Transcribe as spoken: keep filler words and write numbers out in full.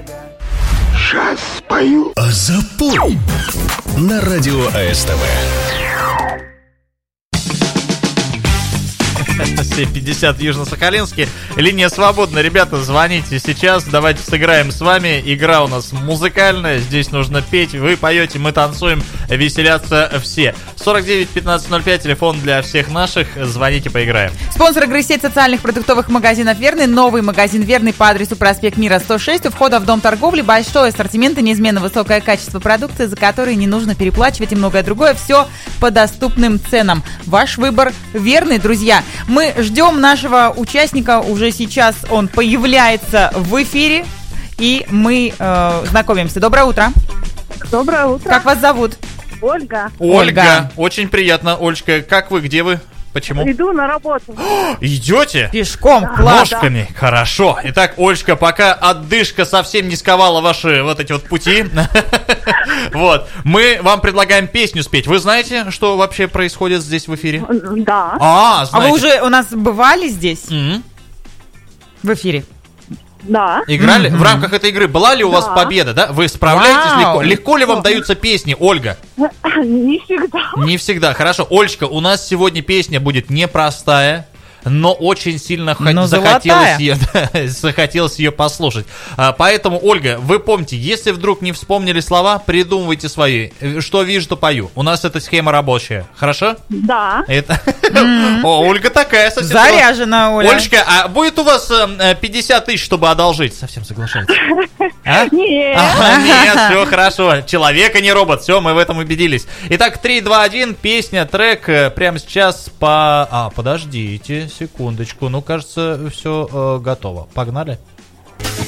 Сейчас спою. А запой на радио АСТВ. пятьдесят в Южно-Сахалинске. Линия свободна, ребята, звоните сейчас. Давайте сыграем с вами. Игра у нас музыкальная. Здесь нужно петь. Вы поете, мы танцуем. Веселятся все. сорок девять пятнадцать ноль пять. Телефон для всех наших. Звоните, поиграем. Спонсор игры — сеть социальных продуктовых магазинов «Верный». Новый магазин «Верный» по адресу проспект Мира, сто шесть. У входа в дом торговли большой ассортимент и неизменно высокое качество продукции, за которые не нужно переплачивать, и многое другое. Все по доступным ценам. Ваш выбор «Верный», друзья. Мы ждем нашего участника. Уже сейчас он появляется в эфире. И мы э, знакомимся. Доброе утро. Доброе утро. Как вас зовут? Ольга. Ольга. Ольга. Очень приятно, Олечка. Как вы, где вы? Почему? Иду на работу. Идете? Пешком. Класс. Ножками. Хорошо. Итак, Олечка, пока отдышка совсем не сковала ваши вот эти вот пути, вот, мы вам предлагаем песню спеть. Вы знаете, что вообще происходит здесь в эфире? Да. А, А знаете. вы уже у нас бывали здесь? Мгм. В эфире? Да. Играли? В рамках этой игры была ли у вас Да. победа, да? Вы справляетесь Вау. легко? Легко ли вам даются песни, Ольга? Не всегда. Не всегда. Хорошо. Олечка, у нас сегодня песня будет непростая, но очень сильно ха- Но захотелось золотая. ее, да, захотелось ее послушать. А, поэтому, Ольга, вы помните, если вдруг не вспомнили слова, придумывайте свои. Э, Что вижу, то пою. У нас эта схема рабочая. Хорошо? Да. Это... О, Ольга такая совсем. Заряжена, Оля. Олечка, а будет у вас э, пятьдесят тысяч, чтобы одолжить? Совсем соглашается. А? Нет. А, нет, все хорошо. Человек, а не робот. Все, мы в этом убедились. Итак, три, два, один, песня, трек э, прямо сейчас по... А, подождите, секундочку. Ну, кажется, все э, готово. Погнали.